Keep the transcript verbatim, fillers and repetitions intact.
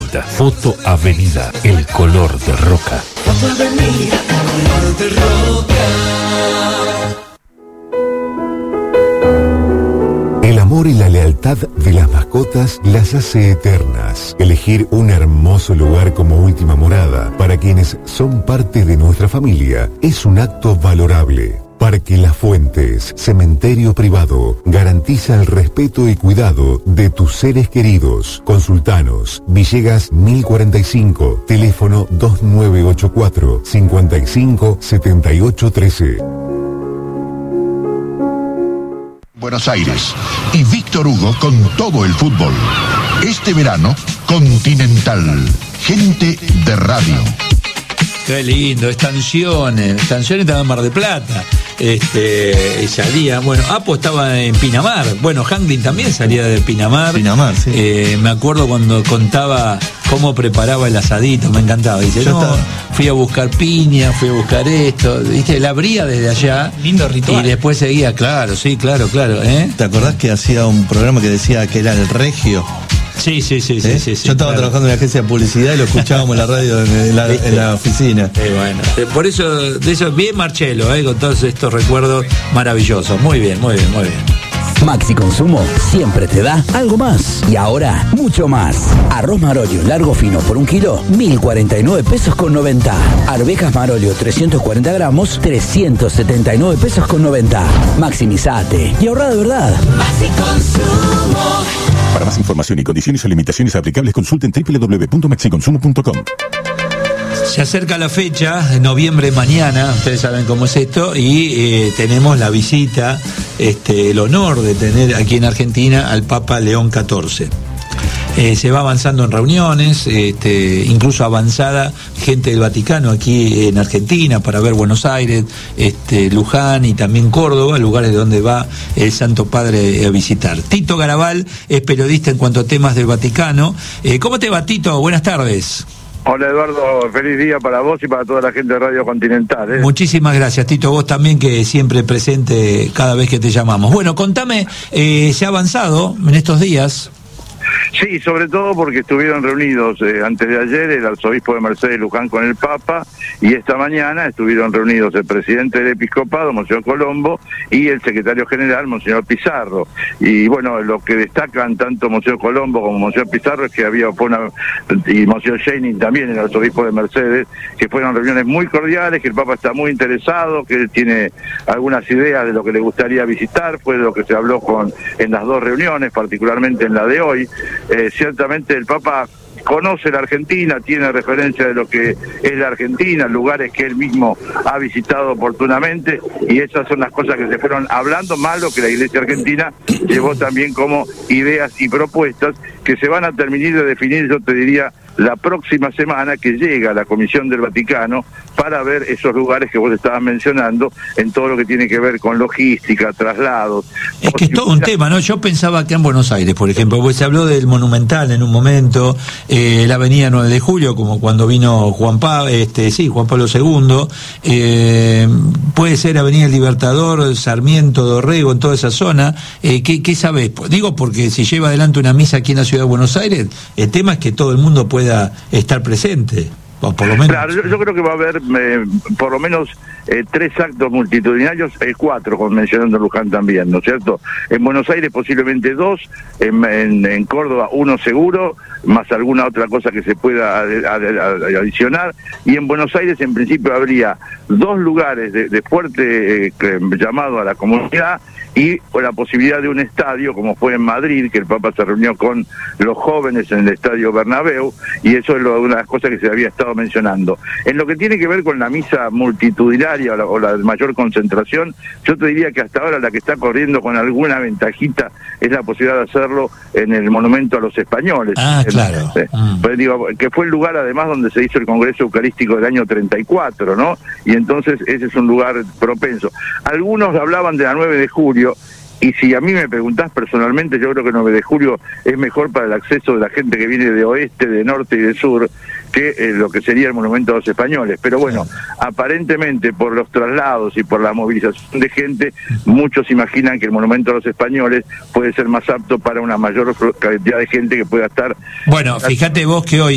Tinta. Foto Avenida, el color de Roca. Foto Avenida, el color de Roca. El amor y la lealtad de las mascotas las hace eternas. Elegir un hermoso lugar como última morada para quienes son parte de nuestra familia es un acto valorable. Parque Las Fuentes, cementerio privado, garantiza el respeto y cuidado de tus seres queridos. Consultanos, Villegas mil cuarenta y cinco, teléfono dos nueve ocho cuatro, cinco cinco, siete ocho uno tres. Buenos Aires y Víctor Hugo con todo el fútbol. Este verano, Continental, gente de radio. Qué lindo, Estanciones, Estanciones estaba en Mar del Plata, este, salía, bueno, Apo estaba en Pinamar, bueno, Hanglin también salía de Pinamar. Pinamar, sí. Eh, me acuerdo cuando contaba cómo preparaba el asadito, me encantaba, dice, Yo no, estaba... fui a buscar piña, fui a buscar esto, viste, la abría desde allá. Lindo ritual. Y después seguía, claro, sí, claro, claro, ¿eh? ¿Te acordás que hacía un programa que decía que era el Regio? Sí, sí, sí, sí, ¿Eh? sí, sí. Yo estaba claro. trabajando en una agencia de publicidad y lo escuchábamos en la radio, en la, en la oficina. Eh, bueno, eh, por eso, de eso, bien Marcelo, eh, con todos estos recuerdos maravillosos. Muy bien, muy bien, muy bien. Maxi Consumo siempre te da algo más. Y ahora, mucho más. Arroz Marolio largo fino por un kilo, mil cuarenta y nueve pesos con noventa. Arvejas Marolio trescientos cuarenta gramos, trescientos setenta y nueve pesos con noventa. Maximizate y ahorra de verdad. Maxi Consumo. Para más información y condiciones o limitaciones aplicables, consulten doble u doble u doble u punto maxi consumo punto com. Se acerca la fecha, de noviembre mañana, ustedes saben cómo es esto, y eh, tenemos la visita, este, el honor de tener aquí en Argentina al Papa León catorce. Eh, se va avanzando en reuniones, este, incluso avanzada gente del Vaticano aquí en Argentina para ver Buenos Aires, este, Luján y también Córdoba, lugares donde va el Santo Padre a visitar. Tito Garabal es periodista en cuanto a temas del Vaticano. Eh, ¿Cómo te va, Tito? Buenas tardes. Hola Eduardo, feliz día para vos y para toda la gente de Radio Continental. ¿eh? Muchísimas gracias, Tito, vos también que siempre presente cada vez que te llamamos. Bueno, contame, eh, ¿se ha avanzado en estos días? Sí, sobre todo porque estuvieron reunidos eh, antes de ayer el arzobispo de Mercedes Luján con el Papa, y esta mañana estuvieron reunidos el presidente del Episcopado, Monseñor Colombo, y el secretario general, Monseñor Pizarro. Y bueno, lo que destacan tanto Monseñor Colombo como Monseñor Pizarro es que había una, y Monseñor Jaining también, el arzobispo de Mercedes, que fueron reuniones muy cordiales, que el Papa está muy interesado, que él tiene algunas ideas de lo que le gustaría visitar, fue de lo que se habló con en las dos reuniones, particularmente en la de hoy. Eh, ciertamente el Papa conoce la Argentina, tiene referencia de lo que es la Argentina, lugares que él mismo ha visitado oportunamente, y esas son las cosas que se fueron hablando, más lo que la Iglesia Argentina llevó también como ideas y propuestas que se van a terminar de definir, yo te diría, la próxima semana, que llega la Comisión del Vaticano para ver esos lugares que vos estabas mencionando, en todo lo que tiene que ver con logística, traslados. Es que es todo un tema, ¿no? Yo pensaba que en Buenos Aires, por ejemplo, pues se habló del Monumental en un momento, eh, la avenida nueve de julio, como cuando vino Juan Pablo, este, sí, Juan Pablo segundo, eh, puede ser Avenida El Libertador, Sarmiento, Dorrego, en toda esa zona. Eh, ¿qué, ¿Qué sabés? Digo, porque si lleva adelante una misa aquí en la ciudad de Buenos Aires, el tema es que todo el mundo pueda estar presente, o por lo menos. Claro, yo, yo creo que va a haber eh, por lo menos eh, tres actos multitudinarios, eh, cuatro, como mencionando Luján también, ¿no es cierto? En Buenos Aires posiblemente dos, en, en, en Córdoba uno seguro, más alguna otra cosa que se pueda ad, ad, ad, adicionar, y en Buenos Aires en principio habría dos lugares de, de fuerte eh, llamado a la comunidad, y con la posibilidad de un estadio, como fue en Madrid, que el Papa se reunió con los jóvenes en el Estadio Bernabéu, y eso es lo, una de las cosas que se había estado mencionando. En lo que tiene que ver con la misa multitudinaria o la, o la mayor concentración, yo te diría que hasta ahora la que está corriendo con alguna ventajita es la posibilidad de hacerlo en el Monumento a los Españoles. Ah, claro. Eh, mm. pues digo, que fue el lugar además donde se hizo el Congreso Eucarístico del año treinta y cuatro, ¿no? Y entonces ese es un lugar propenso. Algunos hablaban de la nueve de julio, y si a mí me preguntás personalmente, yo creo que nueve de julio es mejor para el acceso de la gente que viene de oeste, de norte y de sur, que eh, lo que sería el Monumento a los Españoles. Pero bueno, aparentemente por los traslados y por la movilización de gente, muchos imaginan que el Monumento a los Españoles puede ser más apto para una mayor cantidad de gente que pueda estar... Bueno, fíjate vos que hoy